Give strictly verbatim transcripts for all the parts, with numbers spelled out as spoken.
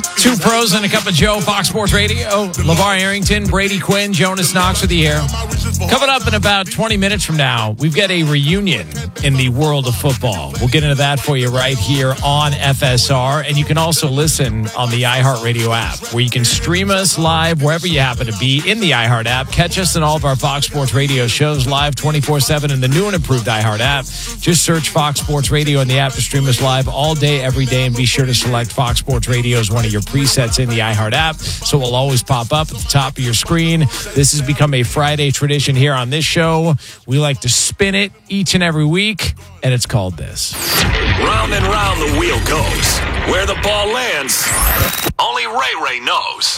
Two pros and a cup of Joe, Fox Sports Radio. LeVar Arrington, Brady Quinn, Jonas Knox with you here. Coming up in about twenty minutes from now, we've got a reunion in the world of football. We'll get into that for you right here on F S R. And you can also listen on the iHeartRadio app, where you can stream us live wherever you happen to be in the iHeart app. Catch us in all of our Fox Sports Radio shows live twenty-four seven in the new and improved iHeart app. Just search Fox Sports Radio in the app to stream us live all day, every day. And be sure to select Fox Sports Radio as one of your presets in the iHeart app, so it will always pop up at the top of your screen. This has become a Friday tradition here on this show. We like to spin it each and every week, and it's called this. Round and round the wheel goes. Where the ball lands, only Ray Ray knows.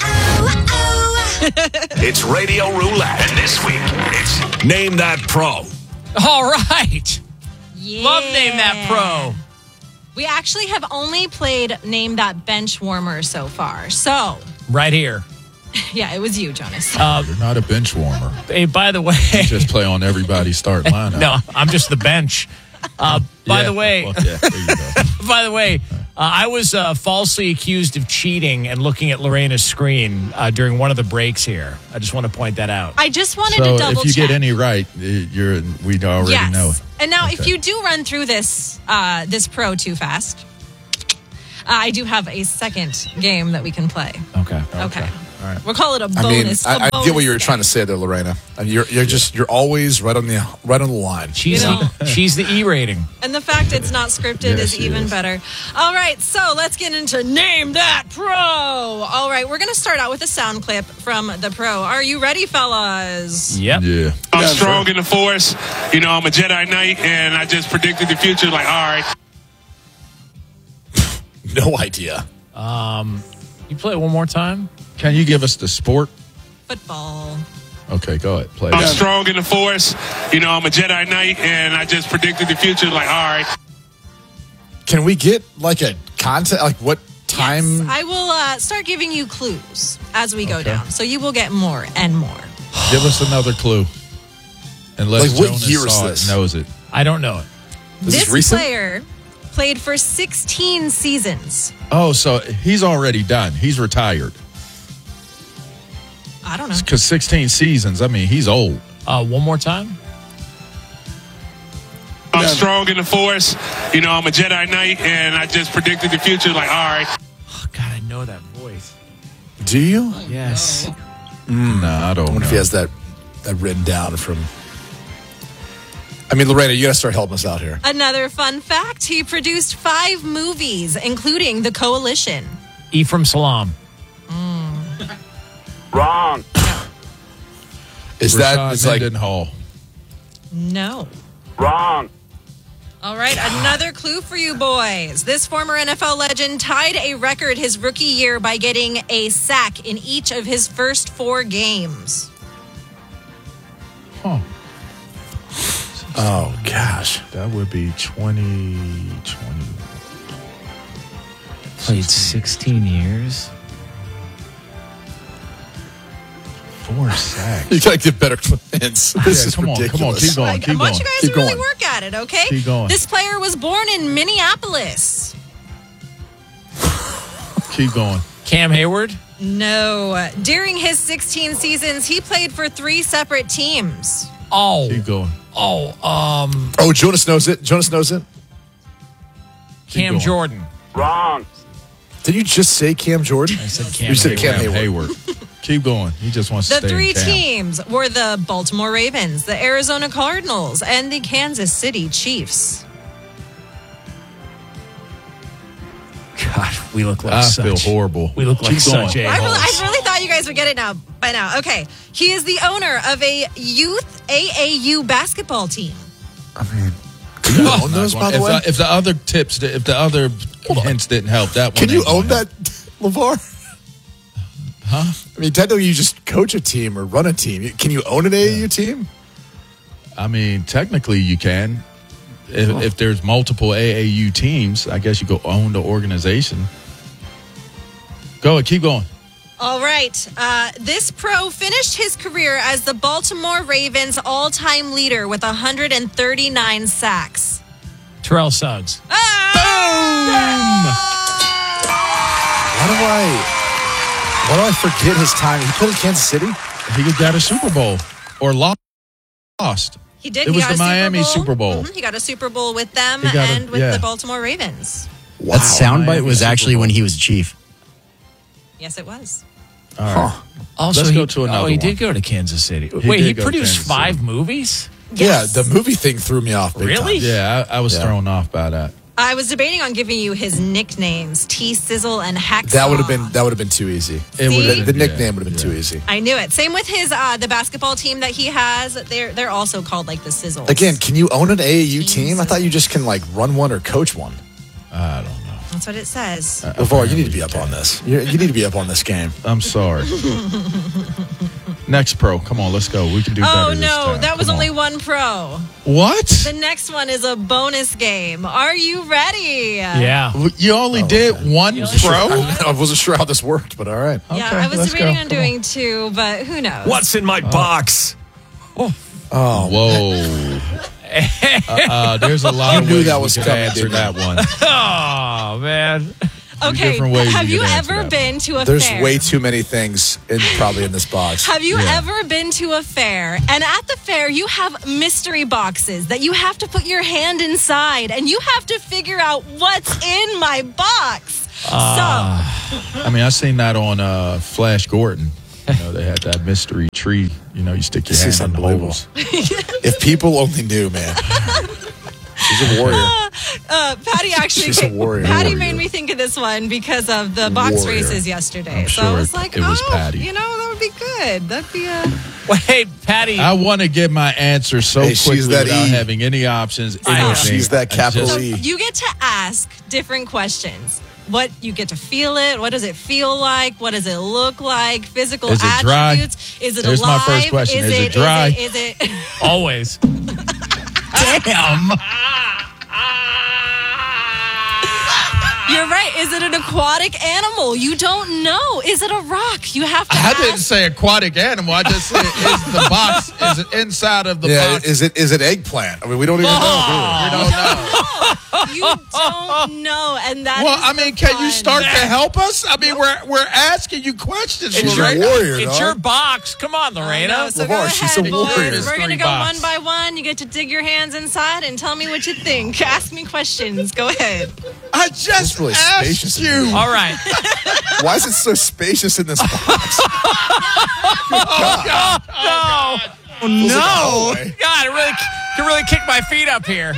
It's Radio Roulette, and this week, it's Name That Pro. All right. Yeah. Love Name That Pro. We actually have only played Name That Bench Warmer so far. So, Right here. yeah, it was you, Jonas. Uh, You're not a bench warmer. hey, by the way. You just play on everybody's start lineup. No, I'm just the bench. Uh, by Yeah, the way, well, yeah, there you go. by the way, uh, I was uh, falsely accused of cheating and looking at Lorena's screen uh, during one of the breaks here. I just want to point that out. I just wanted So to double if you check. get any right, you're we already yes. know. And now, if Okay. you do run through this uh, this pro too fast, uh, I do have a second game that we can play. Okay. Okay. All right. We'll call it a I mean, bonus. I, a I get what bonus you were game. trying to say there, Lorena. I mean, you're you're just you're always right on the right on the line. She's, You know. the, she's the E rating. And the fact it's not scripted Yes, is she even is. better. All right, so let's get into Name That Pro. All right, we're going to start out with a sound clip from the pro. Are you ready, fellas? Yep. Yeah. I'm strong in the force. You know, I'm a Jedi Knight, and I just predicted the future. Like, all right. No idea. You play it one more time? Can you give us the sport? Football. Okay, go ahead. Play. I'm it. strong in the force. You know, I'm a Jedi Knight, and I just predicted the future. Like, all right. Can we get like a content? Like what time? Yes, I will uh, start giving you clues as we go Okay. down. So you will get more and more. Give us another clue. Unless Like, what Jonas year is saw it, this? knows it. I don't know it. Is this this recent? player played for sixteen seasons. Oh, so he's already done. He's retired. I don't know. Because sixteen seasons, I mean, he's old. Uh, one more time? I'm strong in the force. You know, I'm a Jedi Knight, and I just predicted the future. Like, all right. Oh, God, I know that voice. Do you? Yes. No, I don't I wonder know. if he has that that written down from. I mean, Lorena, you got to start helping us out here. Another fun fact, he produced five movies, including The Coalition. Ephraim Salam. Wrong. Is Rashad that it's like Mendenhall. No. Wrong. All right, another clue for you boys. This former N F L legend tied a record his rookie year by getting a sack in each of his first four games. Huh. oh gosh, That would be twenty twenty. Played sixteen years. Four sacks. you got to get better hints. This Yeah, is come on, come on, ridiculous. keep going. I, I want you guys Keep to really going. work at it, okay? Keep going. This player was born in Minneapolis. Keep going. Cam Hayward. No. During his sixteen seasons, he played for three separate teams. Oh. Keep going. Oh, um, Oh, Jonas knows it. Jonas knows it. Cam going. Jordan. Wrong. Did you just say Cam Jordan? I said Cam You said Hayward. Cam Hayward. Keep going. He just wants to The stay three in town. teams were the Baltimore Ravens, the Arizona Cardinals, and the Kansas City Chiefs. God, we look like I such. feel horrible. We look like Keep going. such I really, a-holes. I really thought you guys would get it now by now. Okay. He is the owner of a youth A A U basketball team. I mean, can you own those, by the if, way? the, if the other tips, if the other hints didn't help, that one. Can you ain't own gonna that, LeVar? Huh? I mean, technically, you just coach a team or run a team. Can you own an A A U team? help. I mean, technically, you can. If, if there's multiple A A U teams, I guess you go own the organization. Go ahead, keep going. All right. Uh, this pro finished his career as the Baltimore Ravens all-time leader with one hundred thirty-nine sacks. Terrell Suggs. Ah! Why do I? Why do I forget his time? He played in Kansas City. He got a Super Bowl or lost. He did. It he was got the a Miami Super Super Bowl. Bowl. Mhm. He got a Super Bowl with them He got a- and with yeah. the Baltimore Ravens. Wow. That soundbite Miami was Super actually Bowl. when he was Chief. Yes, it was. All right. Huh. Also, Let's he, go to another Oh, he one. did go to Kansas City. He Wait, did he go to produced Kansas five City. movies? Yes. Yeah, the movie thing threw me off. Big Really? time. Yeah, I, I was Yeah. thrown off by that. I was debating on giving you his nicknames, T Sizzle and Hacksaw. That would have been that would have been too easy. It See? would've The, been- the yeah, nickname would have been yeah. too easy. I knew it. Same with his uh, the basketball team that he has. They're they're also called like the Sizzles. Again, can you own an A A U team? I Jesus. thought you just can like run one or coach one. I don't know. That's what it says. LeVar, you need to be up on this. You, you need to be up on this game. I'm sorry. Next pro. Come on, let's go. We can do better Oh this no, time. that was Come only on. one pro. What? The next one is a bonus game. Are you ready? Yeah. You only did one pro? I wasn't sure how this worked, but all right. Yeah, Okay, I was let's debating go. on Come doing two, but who knows? What's in my box? Oh, Whoa. uh, uh, there's a lot You of knew ways that we was could coming, answer didn't that one. Oh, man. Okay, different ways have you you could answer ever that been to a there's fair? way too many things in probably in this box. Have you Yeah. ever been to a fair and at the fair you have mystery boxes that you have to put your hand inside and you have to figure out what's in my box? I mean, I seen that on uh, Flash Gordon. You know, they had that mystery tree. You know, you stick your This is hand in the unbelievable. holes. If people only knew, man. She's a warrior. so uh, Patty actually She's a warrior. Patty Warrior. made me think of this one because of the box Warrior. races yesterday. I'm so sure I was it- like, it was oh, Patty. you know, that would be good. That'd be a Wait, Patty. I want to get my answer so Hey, she's quickly that without E. having any options. I know. anything. She's that I capital just- E. You get to ask different questions. What you get to feel it. What does it feel like? What does it look like? Physical Is it dry? attributes. Is it There's my alive? first question. Is, Is it, it dry? Is it? Is it Always. Damn. You're right. Is it an aquatic animal? You don't know. Is it a rock? You have to. I ask. didn't say aquatic animal. I just said, is the box, is it inside of the Yeah, box? is it is it eggplant? I mean, we don't even know. you don't know. You don't know, and that. Well, is I the mean, can you fun. start to help us? I mean, we're we're asking you questions. It's She's your, a warrior, it's dog. your box. Come on, I Lorena. know, so LeVar, go she's ahead, a boys. warrior. We're gonna Mystery go box. one by one. You get to dig your hands inside and tell me what you think. Ask me questions. Go ahead. I just really asked spacious in you. here. All right. Why is it so spacious in this box? No. Oh no! God, it really can really kick my feet up here.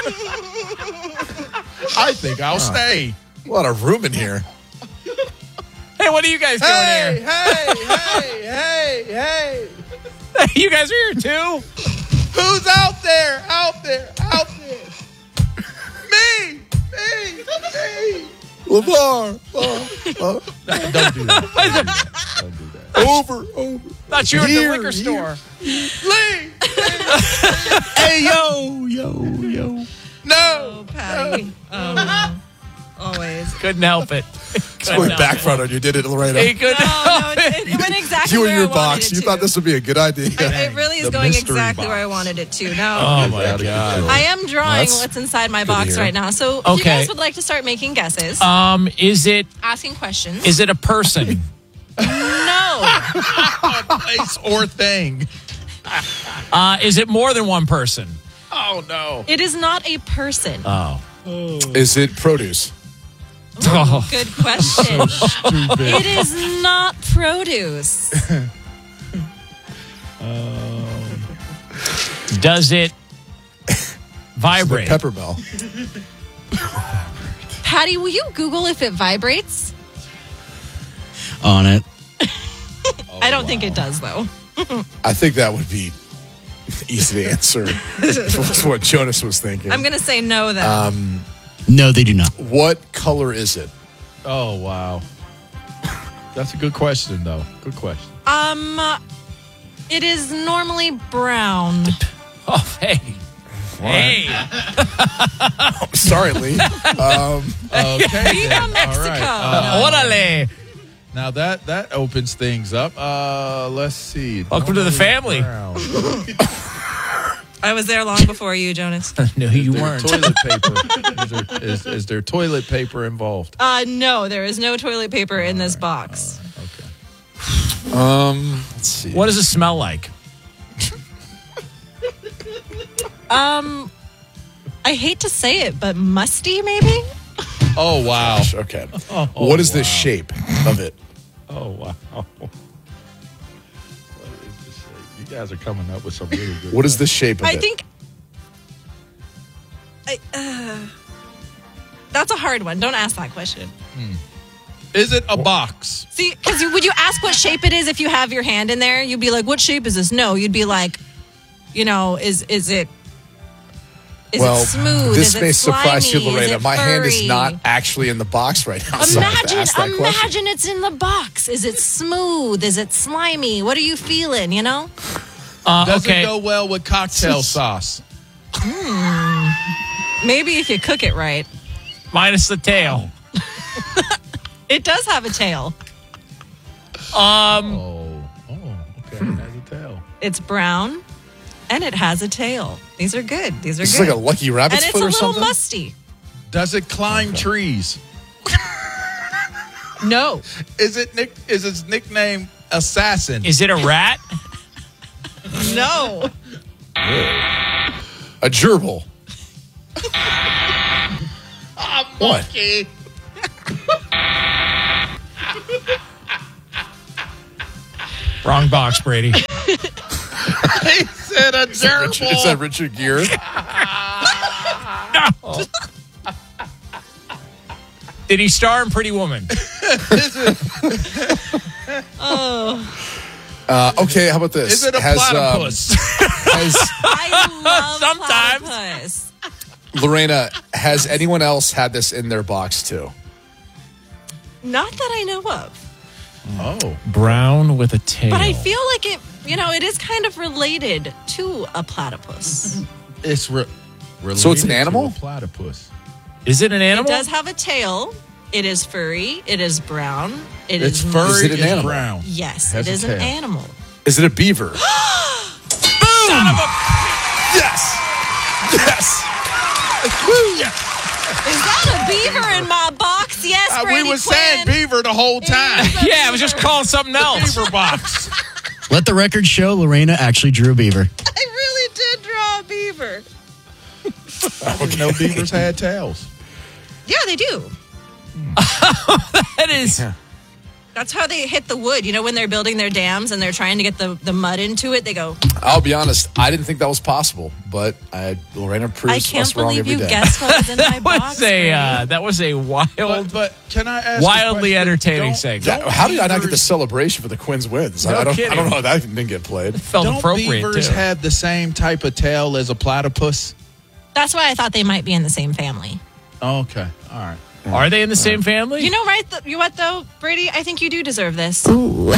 I think I'll stay. A lot of room in here. Hey, what are you guys doing Hey, here? hey, hey, hey, hey. You guys are here too? Who's out there? Out there, out there. Me, me, me. LeVar. Don't do that. Don't do that. Over, over. Thought you were at the Here, liquor here. store. Lee. Hey, yo, yo, yo. No. Oh, Patty. Um, always. Couldn't help it. It's going backfired on you, did it, Lorena? He couldn't No, help no, it. it, it went exactly You where and your I box. wanted it You to. thought this would be a good idea. It really is The going mystery exactly box. where I wanted it to. No. Oh my Out of God. control. I am drawing That's what's inside my good to box hear. right now. So if Okay. you guys would like to start making guesses, Um, is it asking questions. is it a person? no. Place or thing. Uh, is it more than one person? Oh, no. It is not a person. Oh. Is it produce? Oh. Good question. Stupid. It is not produce. Does it vibrate? Pepper bell. Patty, will you Google if it vibrates? On it. I don't think it does, though. I think that would be easy to answer. That's what Jonas was thinking. I'm going to say no, though. Um, No, they do not. What color is it? Oh, wow. That's a good question, though. Good question. um, uh, it is normally brown. Oh, hey. Hey. Sorry, Lee. Um, Okay. Viva then. All Mexico. right. Uh, Orale. now that that opens things up. Uh, let's see. Welcome to the Normally family. brown. I was there long before you, Jonas. No, you There weren't. Toilet paper. Is there, is, is there toilet paper involved? Uh, no, there is no toilet paper in this box. Okay. Um, let's see. What does it smell like? Um, I hate to say it, but musty, maybe? Oh, wow. Gosh, okay. Oh, what is wow. the shape of it? Oh, wow. What is the shape? You guys are coming up with some really good What is the shape of I it? think. I, uh, that's a hard one. Don't ask that question. Is it a box? See, because would you ask what shape it is if you have your hand in there? You'd be like, "What shape is this?" No, you'd be like, you know, is is it is well, it smooth? this is it may surprise you, slimy? Is Lorena. it My hand is furry? not actually in the box right now. So I have to Imagine, ask that question. imagine it's in the box. Is it smooth? Is it slimy? What are you feeling? You know? Uh, Does okay. it go well with cocktail sauce? Maybe if you cook it right. Minus the tail. It does have a tail. Um, Oh, oh, okay. It has a tail. It's brown, and it has a tail. These are good. These are It's good. like a lucky rabbit's and it's foot a or little something. musty. Does it climb trees? No. Is it nick? Is its nickname Assassin? is it a rat? No. A gerbil. What? Wrong box, Brady. He said a Richard, is that Richard Gere? No. Did he star in Pretty Woman? Uh, okay, how about this? Is it a Has, um, platypus? has I love Sometimes. platypus. Lorena, has anyone else had this in their box too? Not that I know of. Oh, Brown with a tail. But I feel like it, you know, it is kind of related to a platypus. it's re- So it's an related to animal? a platypus. Is it an animal? It does have a tail. It is furry. It is brown. It It's is furry. Is it an it's animal? brown. Yes, Has it a is an tail. animal. Is it a beaver? Son of a- Yes. Yes. Is that a beaver in my box? Yes, Uh, Brady we were Quinn. saying beaver the whole time. Yeah, I was just calling something else. Beaver box. Let the record show Lorena actually drew a beaver. I really did draw a beaver. I didn't know beavers had tails. Yeah, they do. That is. That's how they hit the wood. You know, when they're building their dams and they're trying to get the, the mud into it, they go, I'll be honest. I didn't think that was possible, but I, Lorena proves I can't us wrong believe every you day. guessed what was in my That was box. a Brady. uh, that was a wild, But, but can I ask? a wildly question? entertaining Don't- segment. Yeah, how did I not get the beavers- celebration for the Quins wins? No I, I don't. kidding. I don't know how that didn't get played. Felt Don't appropriate beavers too. have the same type of tail as a platypus? That's why I thought they might be in the same family. Oh, okay, all right. Are they in the same family? You know, right? Th- you what though, Brady? I think you do deserve this.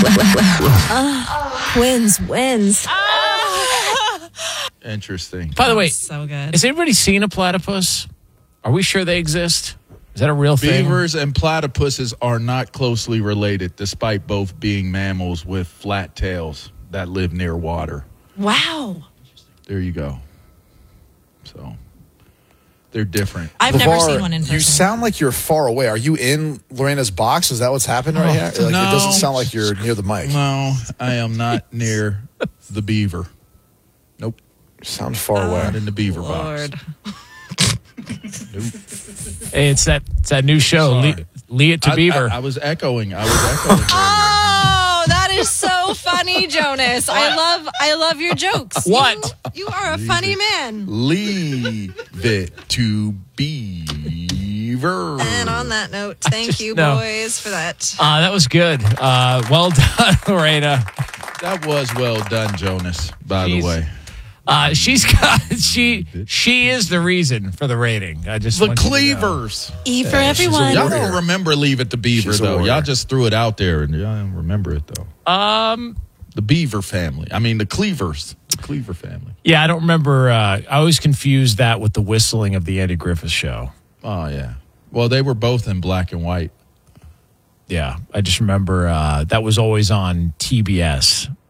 Wins, wins. Interesting. By the way, So good. has anybody seen a platypus? Are we sure they exist? Is that a real thing? Beavers and platypuses are not closely related, despite both being mammals with flat tails that live near water. Wow. There you go. So they're different. I've never LeVar, seen one in person. You sound like you're far away. Are you in Lorena's box? Is that what's happening right here? Like, no. It doesn't sound like you're near the mic. No, I am not near the beaver. Nope, You sound far Oh, away. not in the beaver Lord. box. Hey, it's that it's that new show, Sorry. Le- Leah to I, Beaver. I, I was echoing. I was echoing. Oh, that is so funny, Jonas. I love I love your jokes. What? You, you are a funny man. Leave it to Beaver. And on that note, thank you, know. boys, for that. Uh, that was good. Uh, well done, Lorena. That was well done, Jonas, by Jeez. the way. Uh, she's got she she is the reason for the rating. I just The want you to know. Cleavers. E for Yeah, she's a everyone. Y'all warrior. don't remember Leave It to Beaver, She's a though. warrior. Y'all just threw it out there, and y'all don't remember it, though. Um, The Beaver family. I mean, the Cleavers. The Cleaver family. yeah, I don't remember. Uh, I always confused that with the whistling of the Andy Griffith Show. Oh, yeah. Well, they were both in black and white. Yeah, I just remember uh, that was always on T B S,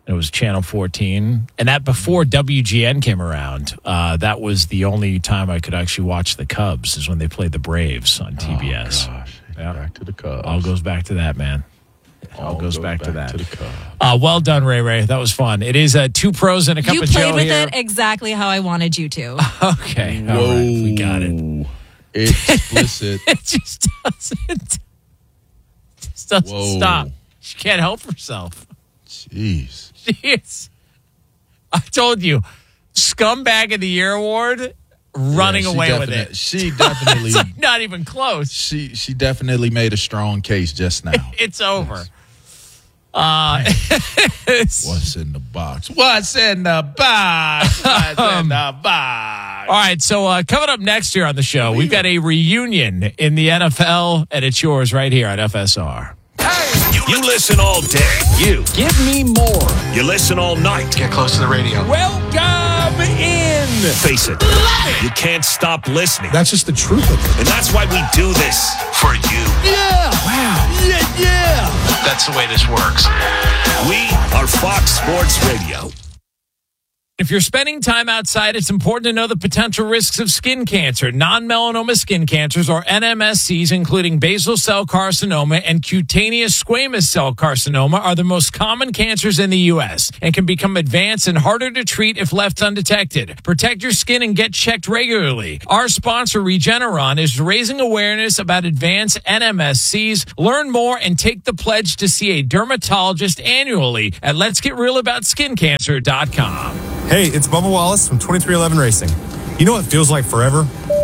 It was Channel fourteen. And that before W G N came around, uh, that was the only time I could actually watch the Cubs is when they played the Braves on T B S. Oh, gosh. Yeah. Back to the Cubs. All goes back to that, man. All, All goes, goes back, back to that. To the Cubs. Uh, well done, Ray Ray. That was fun. It is uh, two pros and a cup you of Joe played with here. it exactly how I wanted you to. Okay. All right. We got it. Explicit. It just doesn't. It just doesn't Whoa. stop. She can't help herself. Jeez. Jeez. I told you, Scumbag of the Year award, running Yeah, she away with definite- it. She definitely. It's like not even close. She she definitely made a strong case just now. It's over. Uh, What's in the box? What's in the box? What's in the box? All right, so uh, coming up next year on the show, we've got a reunion in the N F L, and it's yours right here on F S R. You listen all day. You. Give me more. You listen all night. Get close to the radio. Welcome in. Face it. You can't stop listening. That's just the truth of it. And that's why we do this for you. Yeah. Wow. Yeah, yeah. That's the way this works. We are Fox Sports Radio. If you're spending time outside, it's important to know the potential risks of skin cancer. Non-melanoma skin cancers, or N M S Cs, including basal cell carcinoma and cutaneous squamous cell carcinoma, are the most common cancers in the U S and can become advanced and harder to treat if left undetected. Protect your skin and get checked regularly. Our sponsor, Regeneron, is raising awareness about advanced N M S Cs. Learn more and take the pledge to see a dermatologist annually at lets get real about skin cancer dot com. Hey, it's Bubba Wallace from twenty-three eleven Racing. You know what feels like forever?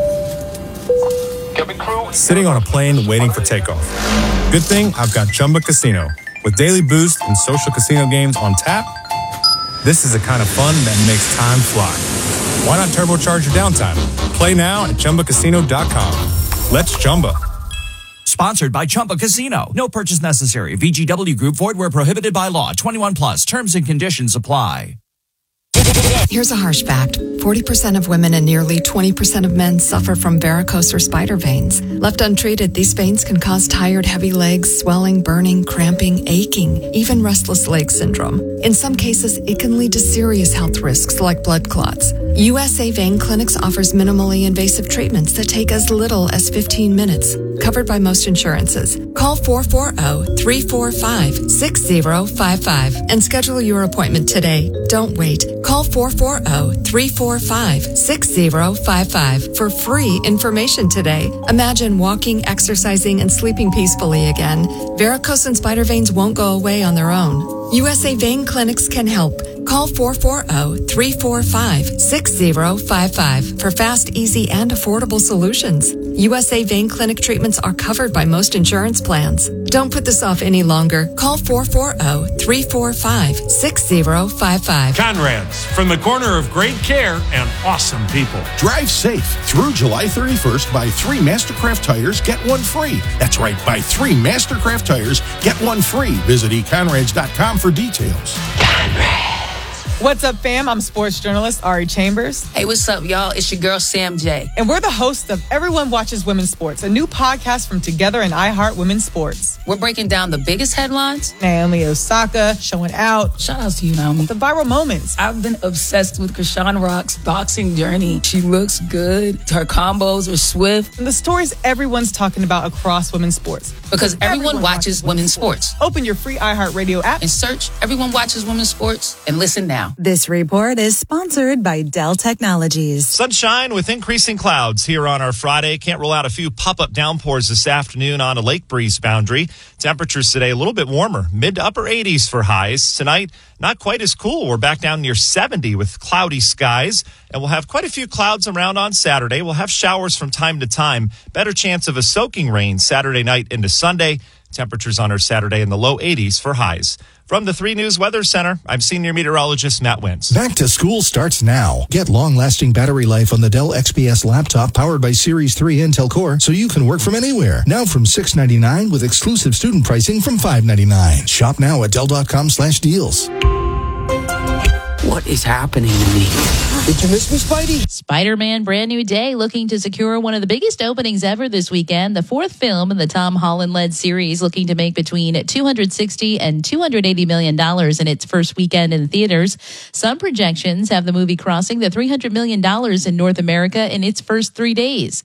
Sitting on a plane waiting for takeoff. Good thing I've got Chumba Casino. With daily boost and social casino games on tap, this is the kind of fun that makes time fly. Why not turbocharge your downtime? Play now at Chumba Casino dot com. Let's Chumba. Sponsored by Chumba Casino. No purchase necessary. V G W Group. Void where prohibited by law. twenty-one plus. Terms and conditions apply. Here's a harsh fact. forty percent of women and nearly twenty percent of men suffer from varicose or spider veins. Left untreated, these veins can cause tired, heavy legs, swelling, burning, cramping, aching, even restless leg syndrome. In some cases, it can lead to serious health risks like blood clots. U S A Vein Clinics offers minimally invasive treatments that take as little as fifteen minutes, covered by most insurances. Call four four zero, three four five, six zero five five and schedule your appointment today. Don't wait. Call four four zero, three four five, six zero five five for free information today. Imagine walking, exercising, and sleeping peacefully again. Varicose and spider veins won't go away on their own. U S A Vein Clinics can help. Call four four zero, three four five, six zero five five for fast, easy, and affordable solutions. U S A Vein Clinic treatments are covered by most insurance plans. Don't put this off any longer. Call four four zero, three four five, six zero five five. Conrad's, from the corner of great care and awesome people. Drive safe through July thirty-first. Buy three Mastercraft tires, get one free. That's right, buy three Mastercraft tires, get one free. Visit e conrads dot com for details. What's up, fam? I'm sports journalist Ari Chambers. Hey, what's up, y'all? It's your girl, Sam J. And we're the hosts of Everyone Watches Women's Sports, a new podcast from Together and iHeart Women's Sports. We're breaking down the biggest headlines. Naomi Osaka showing out. Shout out to you, Naomi. The viral moments. I've been obsessed with Krishan Rock's boxing journey. She looks good. Her combos are swift. And the stories everyone's talking about across women's sports. Because everyone, everyone watches, watches women's sports. sports. Open your free iHeartRadio app and search Everyone Watches Women's Sports and listen now. This report is sponsored by Dell Technologies. Sunshine with increasing clouds here on our Friday. Can't rule out a few pop-up downpours this afternoon on a lake breeze boundary. Temperatures today a little bit warmer, mid to upper eighties for highs. Tonight, not quite as cool. We're back down near seventy with cloudy skies, and we'll have quite a few clouds around on Saturday. We'll have showers from time to time. Better chance of a soaking rain Saturday night into Sunday. Temperatures on our Saturday in the low eighties for highs. From the three News Weather Center, I'm senior meteorologist Matt Wentz. Back to school starts now. Get long-lasting battery life on the Dell X P S laptop powered by Series three Intel Core so you can work from anywhere. Now from six ninety-nine with exclusive student pricing from five ninety-nine. Shop now at Dell dot com slash deals. What is happening to me? Did you miss me, Spidey? Spider-Man Brand New Day looking to secure one of the biggest openings ever this weekend. The fourth film in the Tom Holland-led series looking to make between two hundred sixty and two hundred eighty million dollars in its first weekend in theaters. Some projections have the movie crossing the three hundred million dollars in North America in its first three days.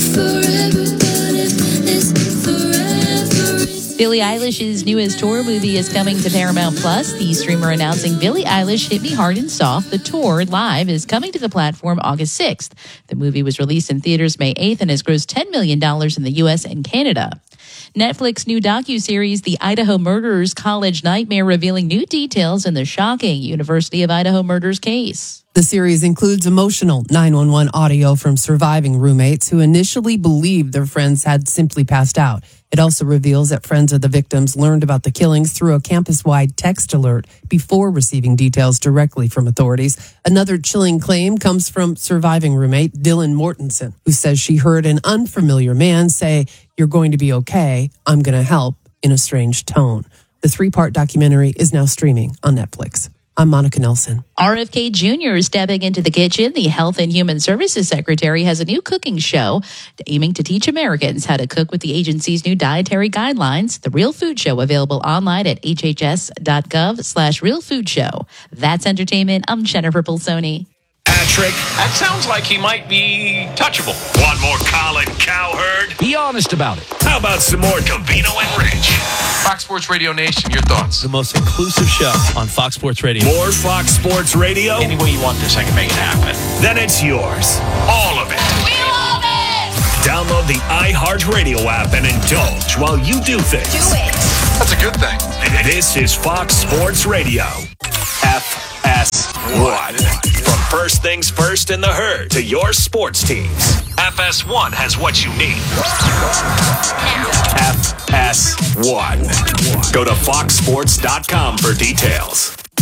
Billie Eilish's newest tour movie is coming to Paramount Plus. The streamer announcing Billie Eilish Hit Me Hard and Soft. The tour live is coming to the platform August sixth. The movie was released in theaters May eighth and has grossed ten million dollars in the U S and Canada. Netflix new docuseries The Idaho Murderers College Nightmare revealing new details in the shocking University of Idaho murders case. The series includes emotional nine one one audio from surviving roommates who initially believed their friends had simply passed out. It also reveals that friends of the victims learned about the killings through a campus-wide text alert before receiving details directly from authorities. Another chilling claim comes from surviving roommate Dylan Mortensen, who says she heard an unfamiliar man say, "You're going to be okay. I'm going to help," in a strange tone. The three-part documentary is now streaming on Netflix. I'm Monica Nelson. R F K Junior is stepping into the kitchen. The Health and Human Services Secretary has a new cooking show aiming to teach Americans how to cook with the agency's new dietary guidelines. The Real Food Show available online at hhs.gov slash Real Food Show. That's entertainment. I'm Jennifer Pulsoni. Patrick, that sounds like he might be touchable. Want more Colin Cowherd? Be honest about it. How about some more Covino and Rich? Fox Sports Radio Nation, your thoughts? The most inclusive show on Fox Sports Radio. More Fox Sports Radio? Any way you want this, I can make it happen. Then it's yours. All of it. We love it! Download the iHeartRadio app and indulge while you do things. Do it. That's a good thing. This is Fox Sports Radio. F S one. From first things first in the herd to your sports teams, F S one has what you need. F S one. Go to fox sports dot com for details.